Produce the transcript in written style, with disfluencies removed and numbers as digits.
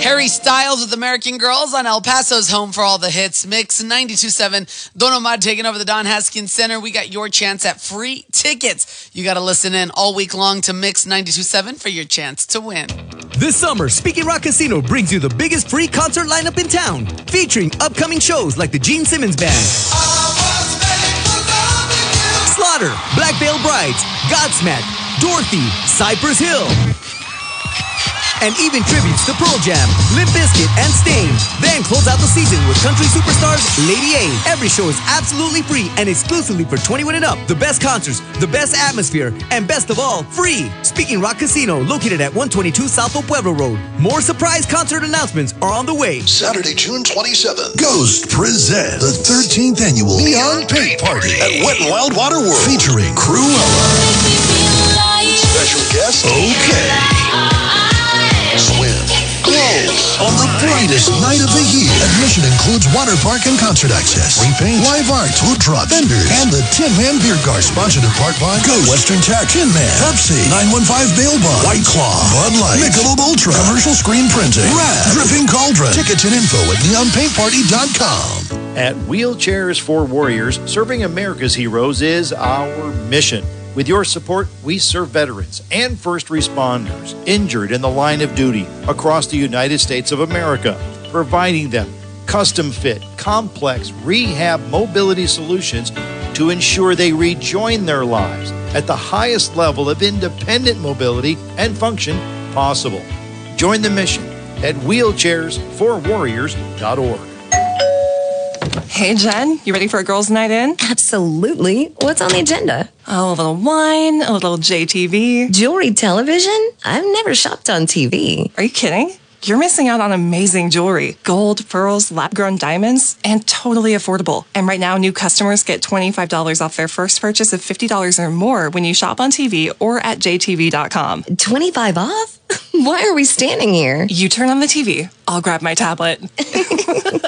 Harry Styles with American Girls on El Paso's home for all the hits. Mix 92.7. Don Omar taking over the Don Haskins Center. We got your chance at free tickets. You got to listen in all week long to Mix 92.7 for your chance to win. This summer, Speaking Rock Casino brings you the biggest free concert lineup in town, featuring upcoming shows like the Gene Simmons Band, Slaughter, Black Veil Brides, Godsmack, Dorothy, Cypress Hill, and even tributes to Pearl Jam, Limp Bizkit, and Sting. Then close out the season with country superstars Lady A. Every show is absolutely free and exclusively for 21 and up. The best concerts, the best atmosphere, and best of all, free. Speaking Rock Casino, located at 122 South of Pueblo Road. More surprise concert announcements are on the way. Saturday, June 27th, Ghost presents the 13th annual Neon Paint Party at Wet n Wild Water World, featuring Cruella. Special guest, OK. Swim. Glow. On the brightest night of the year. Admission includes water park and concert access, repaint, live art, food truck, vendors, and the Tin Man Beer Garden. Sponsored in part by Go, Western Tech, Tin Man, Pepsi, 915 Bail Bond, White Claw, Bud Light, Michelob Ultra, Commercial Screen Printing, Rad, Dripping Cauldron. Tickets and info at neonpaintparty.com. At Wheelchairs for Warriors, serving America's heroes is our mission. With your support, we serve veterans and first responders injured in the line of duty across the United States of America, providing them custom-fit, complex rehab mobility solutions to ensure they rejoin their lives at the highest level of independent mobility and function possible. Join the mission at wheelchairsforwarriors.org. Hey, Jen, you ready for a girls' night in? Absolutely. What's on the agenda? Oh, a little wine, a little JTV. Jewelry television? I've never shopped on TV. Are you kidding? You're missing out on amazing jewelry. Gold, pearls, lab-grown diamonds, and totally affordable. And right now, new customers get $25 off their first purchase of $50 or more when you shop on TV or at jtv.com. 25 off? Why are we standing here? You turn on the TV. I'll grab my tablet.